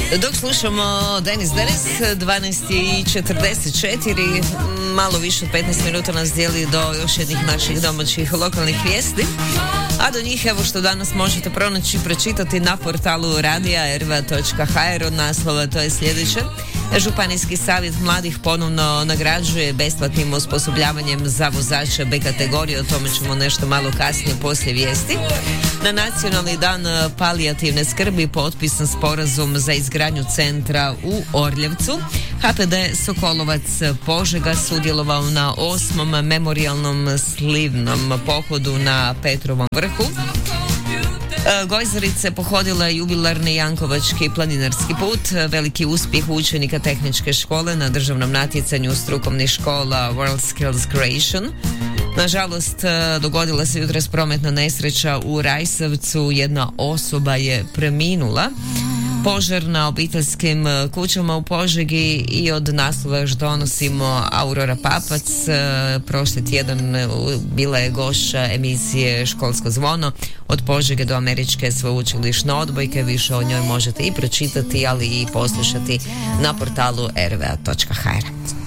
Dok slušamo Denis, 12:44, malo više od 15 minuta nas dijeli do još jednih naših domaćih lokalnih vijesti. A do njih, evo što danas možete pronaći i pročitati na portalu radija rva.hr. Od naslova to je sljedeće. Županijski savjet mladih ponovno nagrađuje besplatnim osposobljavanjem za vozača B kategorije. O tome ćemo nešto malo kasnije poslije vijesti. Na Nacionalni dan palijativne skrbi potpisan sporazum za izgradnju centra u Orljevcu. HPD Sokolovac Požega sudjelovao na 8. memorijalnom slivnom pohodu na Petrovom vrhu. Gojzarice pohodila je jubilarni Jankovački planinarski put, veliki uspjeh učenika tehničke škole na državnom natjecanju strukovnih škola World Skills Creation. Nažalost, dogodila se jutros prometna nesreća u Rajsavcu, jedna osoba je preminula. Požar na obiteljskim kućama u Požegi i od naslova još donosimo Aurora Papac. Prošli tjedan bila je gošća emisije Školsko zvono od Požege do Američke sveučilišne odbojke. Više o njoj možete i pročitati, ali i poslušati na portalu rva.hr.